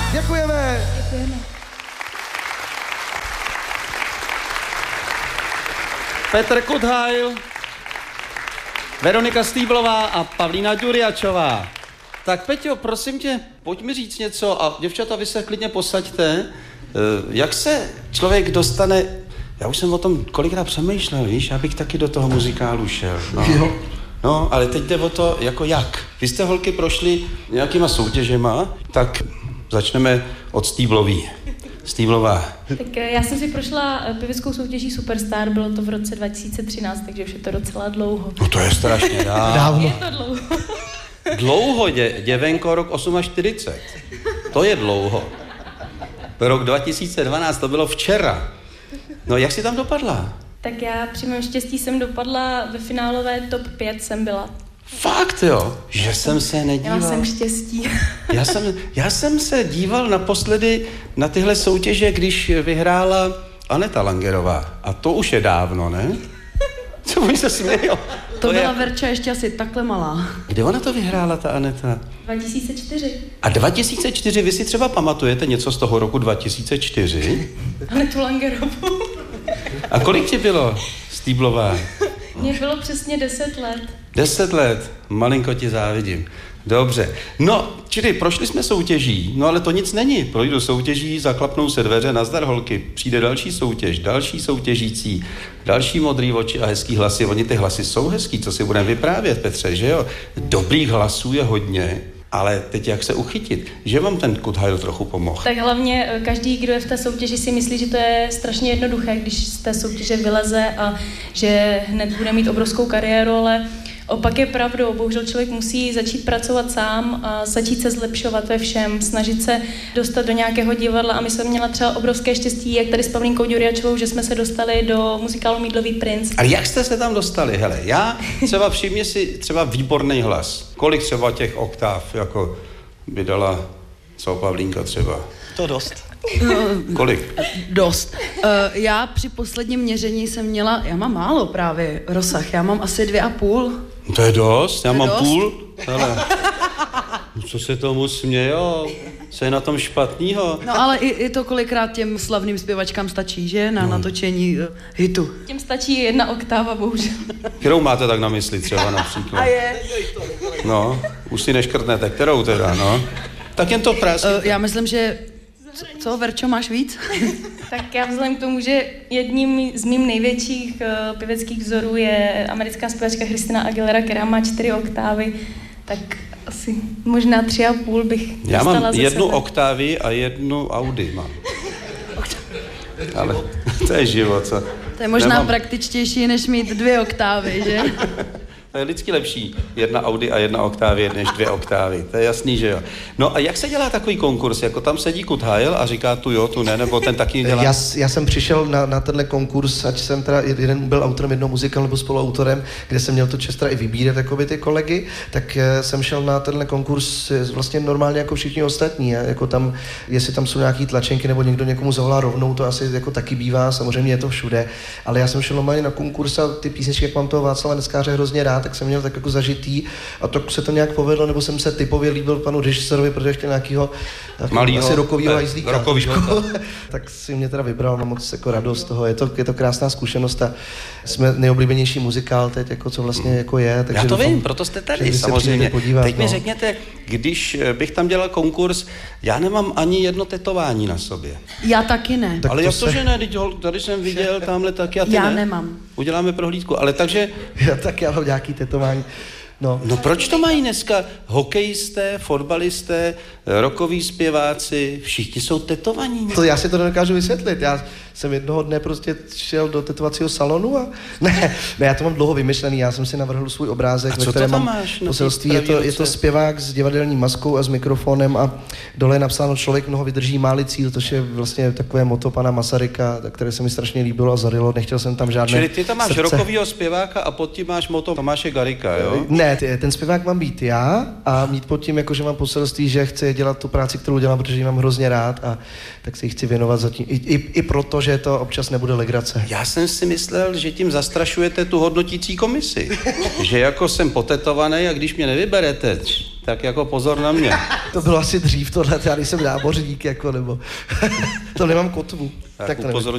Děkujeme. Petr Kuthajl, Veronika Stýblová a Pavlína Ďuriačová. Tak Peťo, prosím tě, pojď mi říct něco a děvčata, vy se klidně posaďte. Jak se člověk dostane, já už jsem o tom kolikrát přemýšlel, víš, abych taky do toho muzikálu šel. No, ale teď jde o to, jako jak. Vy jste holky prošli nějakýma soutěžema, tak začneme od Stýblový. Stýblová. Tak já jsem si prošla pěveckou soutěží Superstar, bylo to v roce 2013, takže už je to docela dlouho. No to je strašně dávno. Je to dlouho. Dlouho, děvenko, rok 48. To je dlouho. Rok 2012, to bylo včera. No jak jsi tam dopadla? Tak já při mém štěstí jsem dopadla ve finálové top 5 jsem byla. Fakt jo, že jsem se nedíval. Měla jsem štěstí. Já jsem se díval naposledy na tyhle soutěže, když vyhrála Aneta Langerová. A to už je dávno, ne? Co mi se smějel? To byla Verča ještě asi takhle malá. Kde ona to vyhrála, ta Aneta? 2004. A 2004, vy si třeba pamatujete něco z toho roku 2004? Anetu Langerovou. A kolik ti bylo, Stýblová? Mně bylo přesně 10 let. 10 let, malinko ti závidím. Dobře, no, čili prošli jsme soutěží, no ale to nic není. Projdu soutěží, zaklapnou se dveře, nazdar holky, přijde další soutěž, další soutěžící, další modrý oči a hezký hlasy. Oni ty hlasy jsou hezký, co si budeme vyprávět, Petře, že jo? Dobrých hlasů je hodně, ale teď jak se uchytit, že vám ten Kuthajl trochu pomohl? Tak hlavně každý, kdo je v té soutěži, si myslí, že to je strašně jednoduché, když z té soutěže vyleze a že hned bude mít obrovskou kariéru, ale opak je pravdou. Bohužel člověk musí začít pracovat sám a začít se zlepšovat ve všem, snažit se dostat do nějakého divadla a my jsme měla třeba obrovské štěstí, jak tady s Pavlínkou Ďuriačovou, že jsme se dostali do muzikálu Mýdlový princ. A jak jste se tam dostali? Hele, já třeba všimně si třeba výborný hlas. Kolik třeba těch oktáv, jako by dala co Pavlínka třeba? To dost. Kolik? Dost. Já při posledním měření jsem měla, já mám málo právě rozsah, já mám asi 2,5. To je dost, já mám dost. půl. Hele, co se tomu smějou? Co je na tom špatného? No ale i to kolikrát těm slavným zpěvačkám stačí, že? Na natočení hitu. Těm stačí 1 oktáva, bohužel. Kterou máte tak na mysli třeba například? A je. No, už si neškrtnete, kterou teda, no? Tak jen to prásky. Já myslím, že... Co, Verčo, máš víc? Tak já vzhledem k tomu, že jedním z mých největších pěveckých vzorů je americká zpěvačka Christina Aguilera, která má 4 oktávy, tak asi možná 3,5 bych Já dostala mám ze 1 sebe. oktávy a 1 Audi mám. Ale to je život, co? To je možná praktičtější, než mít 2 oktávy, že? To je vždycky lepší. 1 Audi a 1 oktávy, než 2 oktávy. To je jasný, že jo. No a jak se dělá takový konkurs? Jako tam sedí Kuthajl a říká tu jo, tu ne, nebo ten taky dělá? Já jsem přišel na tenhle konkurs, ať jsem teda jeden byl autorem jednoho muzikálu nebo spoluautorem, kde jsem měl tu čest i vybírat jakoby ty kolegy, tak jsem šel na tenhle konkurs vlastně normálně jako všichni ostatní. Jako tam, jestli tam jsou nějaký tlačenky nebo někdo někomu zavolá rovnou, to asi jako taky bývá, samozřejmě je to všude. Ale já jsem šel normálně na konkurs a ty písničky, jak mám toho Václava Neskáře hrozně rád, tak jsem měl tak jako zažitý a to se to nějak povedlo, nebo jsem se typově líbil panu režisérovi, protože chtěl nějakýho asi rokovýho hajzlíka. Rokový špatl. Tak si mě teda vybral, mám moc jako radost z toho. Je to krásná zkušenost a jsme nejoblíbenější muzikál teď, jako co vlastně jako je. Takže Já to doufám, vím, proto jste tady, samozřejmě. Podívat, teď mi řekněte, když bych tam dělal konkurs, já nemám ani 1 tetování na sobě. Já taky ne. Tak ale to jak to, že ne? Tady jsem viděl tamhle taky a ty Já ne? nemám. Uděláme prohlídku, ale takže... Tak já mám nějaký tetování. No proč to mají dneska hokejisté, fotbalisté, rockoví zpěváci, všichni jsou tetovaní? To já si to nedokážu vysvětlit. Já jsem jednoho dne prostě šel do tetovacího salonu a ne, já to mám dlouho vymyšlený. Já jsem si navrhl svůj obrázek, ve kterém mám poselství. Je to zpěvák s divadelní maskou a s mikrofonem a dole je napsáno člověk mnoho vydrží, má-li cíl, to je vlastně takové motto pana Masaryka, které se mi strašně líbilo a zarilo. Nechtěl jsem tam žádné Čili ty tam máš srdce. rockovýho zpěváka a pod tím máš motto Tomáše Garrigua, jo? Ne, ten zpěvák mám být já a mít pod tím, jako, že mám poselství, že chci dělat tu práci, kterou dělám, protože ji mám hrozně rád a tak se jí chci věnovat zatím. I proto, že to občas nebude legrace. Já jsem si myslel, že tím zastrašujete tu hodnotící komisi. Že jako jsem potetovaný a když mě nevyberete, tak jako pozor na mě. To bylo asi dřív tohle, já nejsem námořník, jako, nebo to nemám kotvu. Tak upozorňuji